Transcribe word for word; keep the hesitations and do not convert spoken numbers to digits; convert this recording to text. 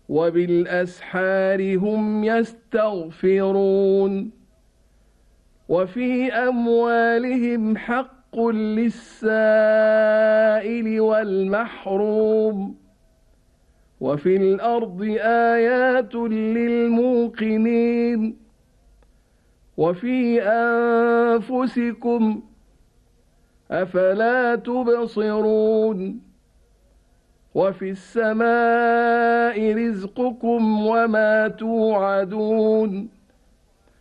وبالأسحار هم يستغفرون وفي أموالهم حق للسائل والمحروم وفي الأرض آيات للموقنين وفي أنفسكم أفلا تبصرون وفي السماء رزقكم وما توعدون